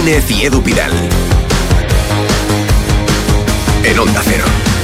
Martínez y Edu Pidal. En Onda Cero.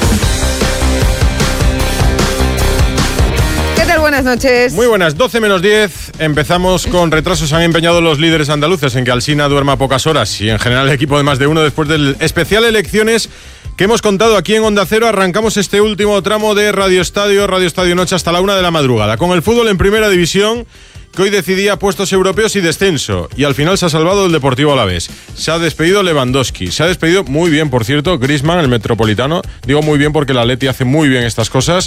¿Qué tal? Buenas noches. Muy buenas, 12 menos 10. Empezamos con retrasos. Han empeñado los líderes andaluces en que Alsina duerma pocas horas y en general el equipo de más de uno después del especial elecciones que hemos contado aquí en Onda Cero. Arrancamos este último tramo de Radio Estadio Noche hasta la 1 de la madrugada. Con el fútbol en primera división, que hoy decidía puestos europeos y descenso. Y al final se ha salvado el Deportivo Alavés. Se ha despedido Lewandowski. Se ha despedido muy bien, por cierto, Griezmann, el metropolitano. Digo muy bien porque el Atleti hace muy bien estas cosas.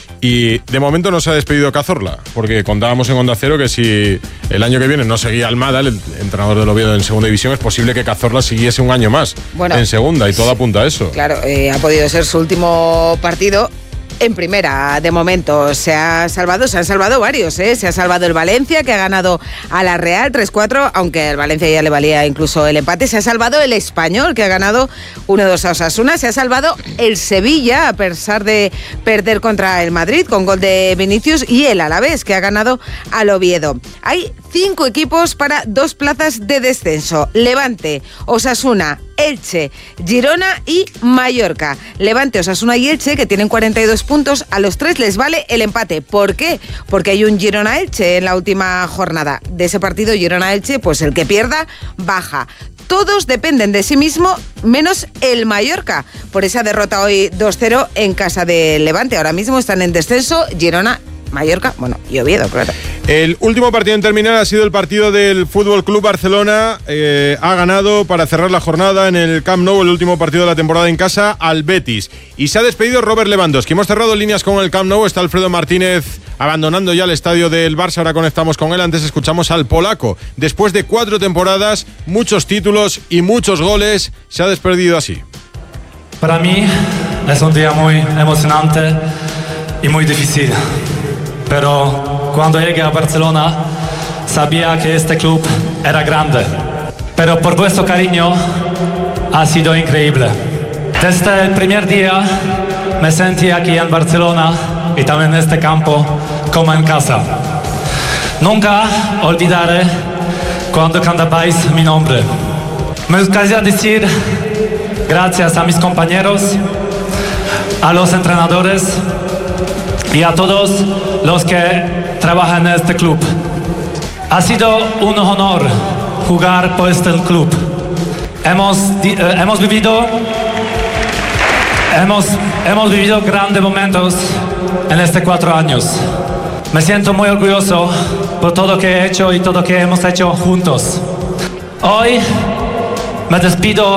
Y de momento no se ha despedido Cazorla, porque contábamos en Onda Cero que si el año que viene no seguía Almada, el entrenador del Oviedo en segunda división, es posible que Cazorla siguiese un año más en segunda, y todo apunta a eso. Claro, ha podido ser su último partido en primera. De momento se han salvado varios, ¿eh? Se ha salvado el Valencia, que ha ganado a la Real 3-4, aunque al Valencia ya le valía incluso el empate. Se ha salvado el Español, que ha ganado 1-2 a Osasuna. Se ha salvado el Sevilla, a pesar de perder contra el Madrid con gol de Vinicius, y el Alavés, que ha ganado al Oviedo. Hay 5 equipos para 2 plazas de descenso: Levante, Osasuna, Elche, Girona y Mallorca. Levante, Osasuna y Elche, que tienen 42 puntos, a los 3 les vale el empate. ¿Por qué? Porque hay un Girona-Elche en la última jornada. De ese partido Girona-Elche, pues el que pierda baja. Todos dependen de sí mismo, menos el Mallorca, por esa derrota hoy 2-0 en casa de Levante. Ahora mismo están en descenso Girona, Mallorca, y Oviedo, claro. El último partido en terminar ha sido el partido del Fútbol Club Barcelona. Ha ganado para cerrar la jornada en el Camp Nou, el último partido de la temporada en casa, al Betis. Y se ha despedido Robert Lewandowski. Hemos cerrado líneas con el Camp Nou. Está Alfredo Martínez abandonando ya el estadio del Barça. Ahora conectamos con él. Antes escuchamos al polaco. Después de 4 temporadas, muchos títulos y muchos goles, se ha despedido así. Para mí es un día muy emocionante y muy difícil. Pero cuando llegué a Barcelona sabía que este club era grande. Pero por vuestro cariño ha sido increíble. Desde el primer día me sentí aquí en Barcelona y también en este campo como en casa. Nunca olvidaré cuando cantabais mi nombre. Me gustaría decir gracias a mis compañeros, a los entrenadores y a todos los que trabajan en este club. Ha sido un honor jugar por este club. Hemos vivido grandes momentos en estos 4 años. Me siento muy orgulloso por todo lo que he hecho y todo lo que hemos hecho juntos. Hoy me despido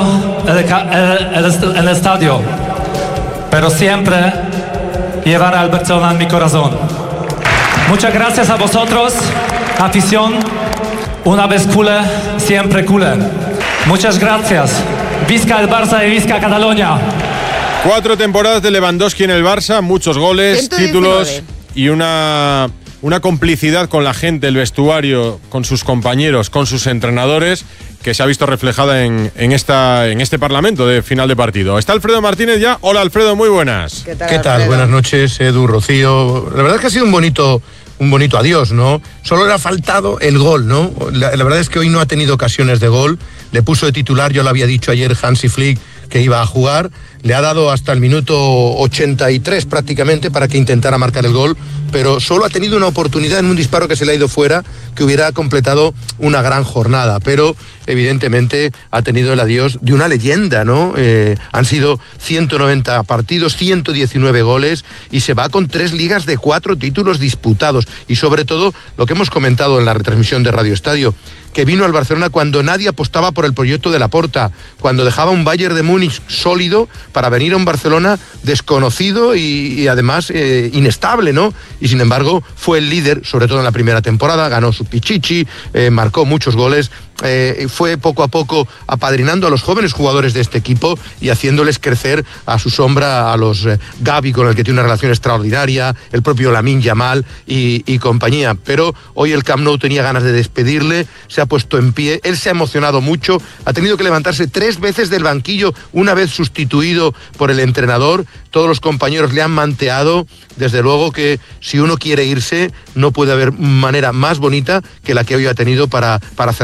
en el estadio, pero siempre llevar al Barcelona en mi corazón. Muchas gracias a vosotros, afición. Una vez culé, siempre culé. Muchas gracias. Visca el Barça y visca Cataluña. 4 temporadas de Lewandowski en el Barça, muchos goles, 119 títulos y una complicidad con la gente, el vestuario, con sus compañeros, con sus entrenadores, que se ha visto reflejada en este Parlamento de final de partido. Está Alfredo Martínez ya. Hola, Alfredo, muy buenas. ¿Qué tal? Buenas noches, Edu, Rocío. La verdad es que ha sido un bonito adiós, ¿no? Solo le ha faltado el gol, ¿no? La verdad es que hoy no ha tenido ocasiones de gol. Le puso de titular, yo lo había dicho ayer, Hansi Flick, que iba a jugar. Le ha dado hasta el minuto 83 prácticamente para que intentara marcar el gol, pero solo ha tenido una oportunidad en un disparo que se le ha ido fuera, que hubiera completado una gran jornada. Pero evidentemente ha tenido el adiós de una leyenda, ¿no? Han sido 190 partidos, 119 goles, y se va con 3 ligas de 4 títulos disputados. Y sobre todo, lo que hemos comentado en la retransmisión de Radio Estadio, que vino al Barcelona cuando nadie apostaba por el proyecto de Laporta, cuando dejaba un Bayern de Múnich sólido para venir a un Barcelona desconocido y además inestable, ¿no? Y sin embargo fue el líder, sobre todo en la primera temporada, ganó su Pichichi, marcó muchos goles. Fue poco a poco apadrinando a los jóvenes jugadores de este equipo y haciéndoles crecer a su sombra, a los Gavi, con el que tiene una relación extraordinaria, el propio Lamine Yamal y compañía. Pero hoy el Camp Nou tenía ganas de despedirle, se ha puesto en pie, él se ha emocionado mucho, ha tenido que levantarse 3 veces del banquillo, una vez sustituido por el entrenador. Todos los compañeros le han manteado. Desde luego que si uno quiere irse, no puede haber manera más bonita que la que hoy ha tenido para cerrar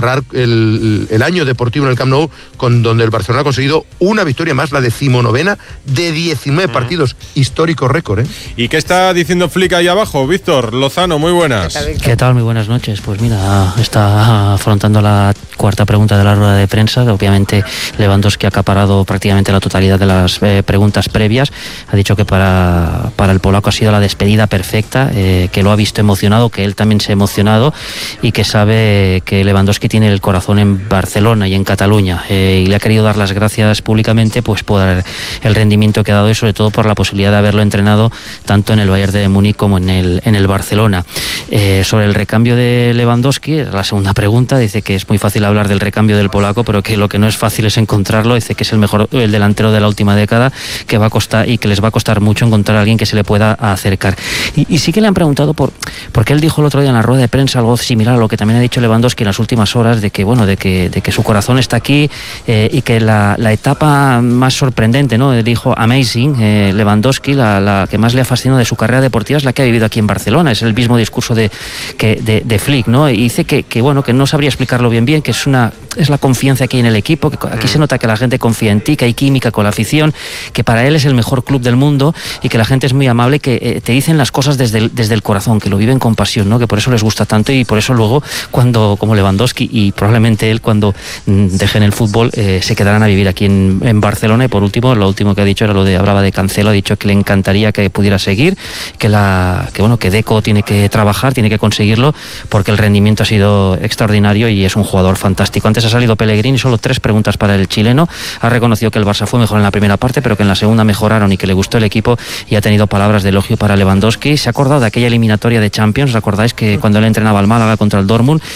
el año deportivo en el Camp Nou, donde el Barcelona ha conseguido una victoria más, la 19ª de 19 partidos, histórico récord, ¿eh? ¿Y qué está diciendo Flick ahí abajo? Víctor Lozano, muy buenas. ¿Qué tal? Muy buenas noches. Pues mira, está afrontando la cuarta pregunta de la rueda de prensa, que obviamente Lewandowski ha acaparado prácticamente la totalidad de las preguntas previas. Ha dicho que para el polaco ha sido la despedida perfecta, que lo ha visto emocionado, que él también se ha emocionado y que sabe que Lewandowski tiene el corazón en Barcelona y en Cataluña, y le ha querido dar las gracias públicamente pues por el rendimiento que ha dado y sobre todo por la posibilidad de haberlo entrenado tanto en el Bayern de Múnich como en el Barcelona. Sobre el recambio de Lewandowski, la segunda pregunta, dice que es muy fácil hablar del recambio del polaco, pero que lo que no es fácil es encontrarlo. Dice que es el delantero de la última década, que va a costar y que les va a costar mucho encontrar a alguien que se le pueda acercar. Y sí que le han preguntado porque él dijo el otro día en la rueda de prensa algo similar a lo que también ha dicho Lewandowski en las últimas horas, de que su corazón está aquí, y que la etapa más sorprendente, ¿no? Dijo amazing, Lewandowski, la que más le ha fascinado de su carrera deportiva es la que ha vivido aquí en Barcelona. Es el mismo discurso de Flick, ¿no? Y dice que no sabría explicarlo bien, que es la confianza que hay en el equipo, que aquí se nota que la gente confía en ti, que hay química con la afición, que para él es el mejor club del mundo y que la gente es muy amable, que te dicen las cosas desde el corazón, que lo viven con pasión, ¿no? Que por eso les gusta tanto y por eso luego como Lewandowski y probablemente él cuando dejen el fútbol se quedarán a vivir aquí en Barcelona. Y por último, lo último que ha dicho era hablaba de Cancelo, ha dicho que le encantaría que pudiera seguir, que Deco tiene que trabajar, tiene que conseguirlo porque el rendimiento ha sido extraordinario y es un jugador fantástico. Antes ha salido Pellegrini, solo 3 preguntas para el chileno. Ha reconocido que el Barça fue mejor en la primera parte, pero que en la segunda mejoraron y que le gustó el equipo, y ha tenido palabras de elogio para Lewandowski. Se ha acordado de aquella eliminatoria de Champions, ¿recordáis que cuando él entrenaba al Málaga contra el Dortmund